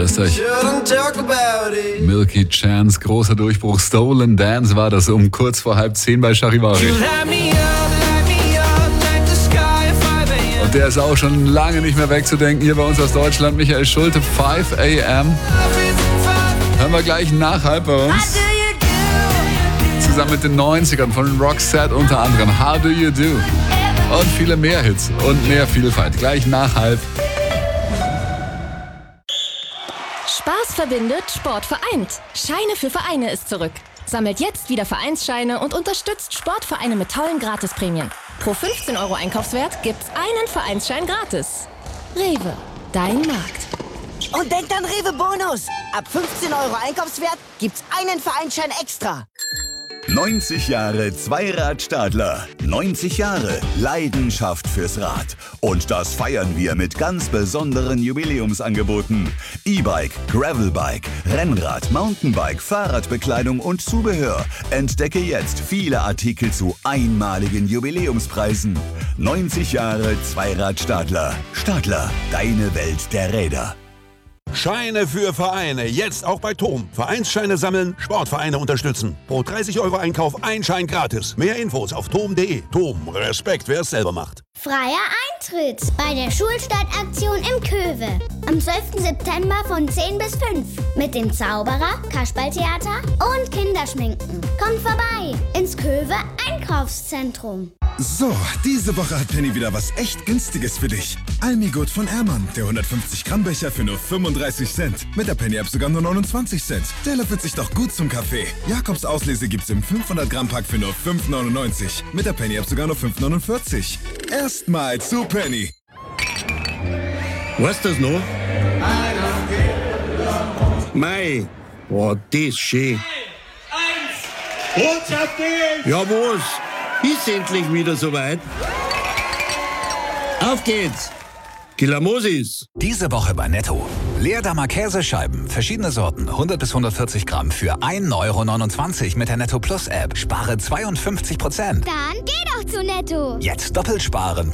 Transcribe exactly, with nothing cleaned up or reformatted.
Grüß euch. Milky Chance, großer Durchbruch. Stolen Dance war das um kurz vor halb zehn bei Charivari. Und der ist auch schon lange nicht mehr wegzudenken. Hier bei uns aus Deutschland, Michael Schulte, five a m Hören wir gleich nach halb bei uns. Zusammen mit den neunzigern von Roxette unter anderem. How Do You Do? Und viele mehr Hits und mehr Vielfalt. Gleich nach halb. Spaß verbindet, Sport vereint. Scheine für Vereine ist zurück. Sammelt jetzt wieder Vereinsscheine und unterstützt Sportvereine mit tollen Gratisprämien. Pro fünfzehn Euro Einkaufswert gibt's einen Vereinsschein gratis. Rewe, dein Markt. Und denkt an Rewe Bonus. Ab fünfzehn Euro Einkaufswert gibt's einen Vereinsschein extra. neunzig Jahre Zweirad-Stadler. neunzig Jahre Leidenschaft fürs Rad. Und das feiern wir mit ganz besonderen Jubiläumsangeboten. E-Bike, Gravelbike, Rennrad, Mountainbike, Fahrradbekleidung und Zubehör. Entdecke jetzt viele Artikel zu einmaligen Jubiläumspreisen. neunzig Jahre Zweirad-Stadler. Stadler, deine Welt der Räder. Scheine für Vereine, jetzt auch bei Tom. Vereinsscheine sammeln, Sportvereine unterstützen. Pro dreißig Euro Einkauf ein Schein gratis. Mehr Infos auf tom punkt de. Tom, Respekt, wer es selber macht. Freier Eintritt bei der Schulstartaktion im Köwe. Am zwölften September von zehn bis fünf. Mit dem Zauberer, Kasperltheater und Kinderschminken. Kommt vorbei ins Köwe Einkaufszentrum. So, diese Woche hat Penny wieder was echt Günstiges für dich. Almigut von Ermann, der hundertfünfzig Gramm Becher für nur fünfunddreißig Cent. Mit der Penny-App sogar nur neunundzwanzig Cent. Der löffelt sich doch gut zum Kaffee. Jakobs Auslese gibt's im fünfhundert Gramm Pack für nur fünf neunundneunzig. Mit der Penny-App sogar nur fünf neunundvierzig. Erstmal zu Penny. Weißt du das noch? Mei, oh, das ist schön. Eins, und auf geht's! Ja, was? Ist endlich wieder soweit? Auf geht's! Kilamosis! Diese Woche bei Netto. Leerdammer Käsescheiben, verschiedene Sorten, hundert bis hundertvierzig Gramm für ein Euro neunundzwanzig mit der Netto Plus App. Spare zweiundfünfzig Prozent. Dann geh doch zu Netto. Jetzt doppelt sparen.